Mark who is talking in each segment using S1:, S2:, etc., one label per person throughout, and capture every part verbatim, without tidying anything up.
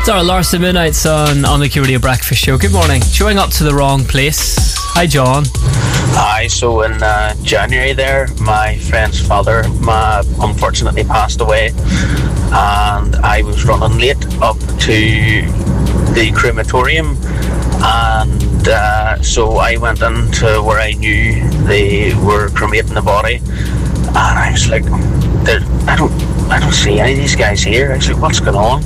S1: Zara Larsson, Midnight Sun on the Q Radio Breakfast Show. Good morning. Showing up to the wrong place. Hi, John.
S2: Hi, so in uh, January there, my friend's father my, unfortunately passed away, and I was running late up to the crematorium, and uh, so I went into where I knew they were cremating the body, and I was like, I don't, I don't see any of these guys here. I was like, what's going on?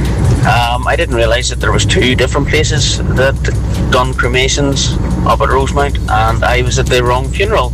S2: Um, I didn't realise that there was two different places that done cremations up at Rosemount, and I was at the wrong funeral.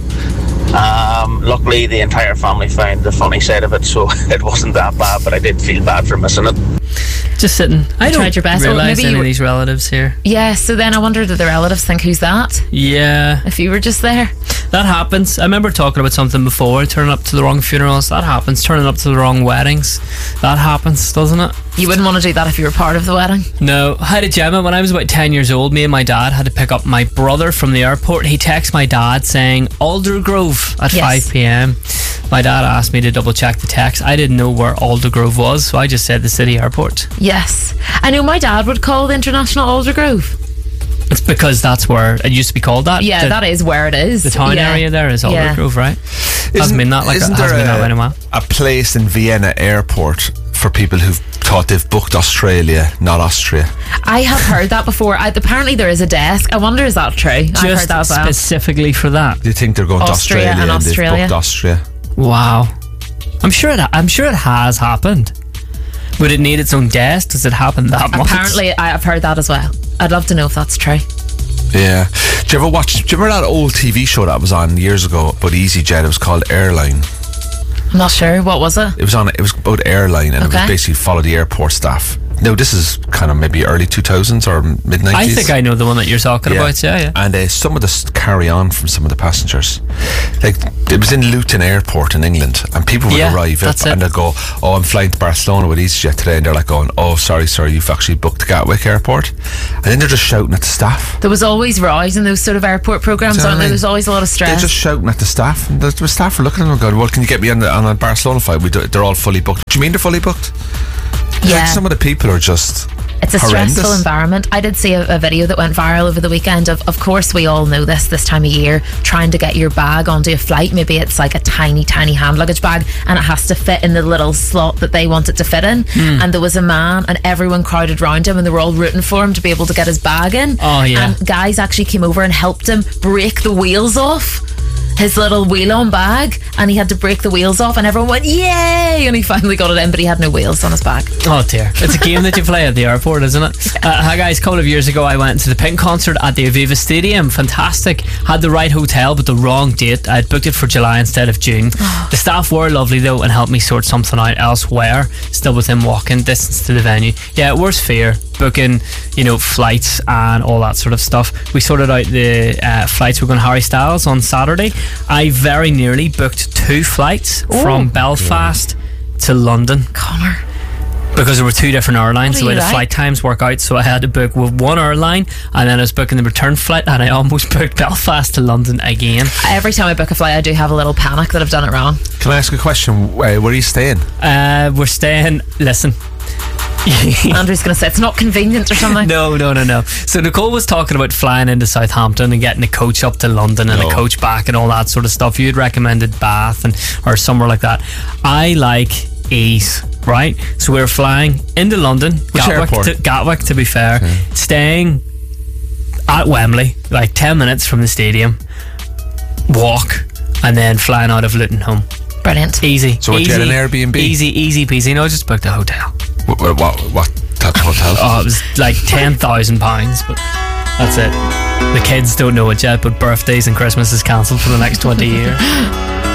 S2: Um, luckily, the entire family found the funny side of it, so it wasn't that bad, but I did feel bad for missing it.
S1: Just sitting. I
S3: you
S1: don't
S3: tried your best.
S1: realise
S3: well, maybe
S1: any
S3: you...
S1: of these relatives here.
S3: Yeah, so then I wonder, did the relatives think, who's that?
S1: Yeah.
S3: If you were just there.
S1: That happens. I remember talking about something before, turning up to the wrong funerals. That happens. Turning up to the wrong weddings. That happens, doesn't it?
S3: You wouldn't want to do that if you were part of the wedding.
S1: No. Hi to Gemma. When I was about ten years old, me and my dad had to pick up my brother from the airport. He texted my dad saying Aldergrove at
S3: Yes.
S1: five p.m. My dad asked me to double check the text. I didn't know where Aldergrove was, so I just said the city airport.
S3: Yes. I know my dad would call the International Aldergrove.
S1: It's because that's where it used to be called that.
S3: Yeah,
S1: the,
S3: that is where it is.
S1: The town
S3: yeah.
S1: area there is
S3: Yeah.
S1: Aldergrove, right? Hasn't been that like
S4: isn't
S1: it
S4: there
S1: hasn't been
S4: a,
S1: that way in a while.
S4: a place in Vienna airport for people who've thought they've booked Australia, not Austria?
S3: I have heard that before. I, apparently there is a desk. I wonder, is that true?
S1: Just
S3: I've heard that as well.
S1: specifically for that.
S4: Do you think they're going
S3: Austria
S4: to Australia
S3: and
S4: and,
S3: Australia.
S4: they've booked Austria?
S1: Wow. I'm sure it I'm sure it has happened. Would it need its own desk? Does it happen that much?
S3: Apparently, I have heard that as well. I'd love to know if that's true.
S4: Yeah. Do you ever watch, do you remember that old T V show that was on years ago about EasyJet? It was called Airline.
S3: I'm not sure. What was it?
S4: It was on. It was about airline, and
S3: Okay.
S4: it was basically follow the airport staff. No, this is kind of maybe early two thousands or mid nineties.
S1: I think I know the one that you're talking
S4: Yeah.
S1: about. Yeah, yeah.
S4: And uh, some of the s- carry on from some of the passengers, like it was in Luton Airport in England, and people would
S1: Yeah,
S4: arrive
S1: that's
S4: and
S1: it.
S4: they'd go, "Oh, I'm flying to Barcelona with EasyJet today," and they're like going, "Oh, sorry, sir, you've actually booked Gatwick Airport," and then they're just shouting at the staff.
S3: There was always rows in those sort of airport programs,
S4: Do you know
S3: aren't
S4: what I
S3: there?
S4: mean?
S3: There's always a lot of
S4: They're
S3: stress.
S4: just shouting at the staff, and the, the staff are looking at them and going, "Well, can you get me on, the, on a Barcelona flight? We do, they're all fully booked." Do you mean they're fully booked?
S3: Yeah.
S4: Like some of the people are just.
S3: It's a
S4: horrendous.
S3: stressful environment. I did see a, a video that went viral over the weekend of, of course, we all know this this time of year, trying to get your bag onto a flight. Maybe it's like a tiny, tiny hand luggage bag, and it has to fit in the little slot that they want it to fit in.
S1: Mm.
S3: And there was a man, and everyone crowded around him, and they were all rooting for him to be able to get his bag in.
S1: Oh, yeah.
S3: And guys actually came over and helped him break the wheels off his little wheel-on bag, and he had to break the wheels off, and everyone went yay, and he finally got it in, but he had no wheels on his bag.
S1: Oh dear. It's a game that you play at the airport, isn't it? Uh, hi guys, a couple of years ago I went to the Pink concert at the Aviva Stadium. Fantastic. Had the right hotel but the wrong date. I'd booked it for July instead of June. The staff were lovely though and helped me sort something out elsewhere, still within walking distance to the venue. Yeah, worst fear, booking, you know, flights and all that sort of stuff. We sorted out the uh, flights. We're going to Harry Styles on Saturday. I very nearly booked two flights
S3: Ooh.
S1: from Belfast to London.
S3: Connor.
S1: Because there were two different airlines,
S3: What
S1: the
S3: are
S1: way
S3: you
S1: the
S3: like?
S1: flight times work out, so I had to book with one airline, and then I was booking the return flight, and I almost booked Belfast to London again.
S3: Every time I book a flight, I do have a little panic that I've done it wrong.
S4: Can I ask a question? Where, where are you staying?
S1: Uh, we're staying. Listen.
S3: Andrew's going to say it's not convenient or something.
S1: No, no, no, no. So Nicole was talking about flying into Southampton and getting a coach up to London and
S4: No.
S1: a coach back and all that sort of stuff. You had recommended Bath and or somewhere like that. I like ease, right? So we were flying into London,
S4: Which
S1: Gatwick
S4: airport?
S1: to, Gatwick to be fair,
S4: Okay.
S1: staying at Wembley, like ten minutes from the stadium, walk, and then flying out of Luton home.
S3: Brilliant.
S1: Easy.
S4: So what, you
S1: easy,
S4: had an Airbnb?
S1: Easy, easy peasy. No, I just booked a hotel.
S4: What, what, what, what type of hotel?
S1: Oh, it was like ten thousand pounds, but that's it. The kids don't know it yet, but birthdays and Christmas is cancelled for the next twenty years.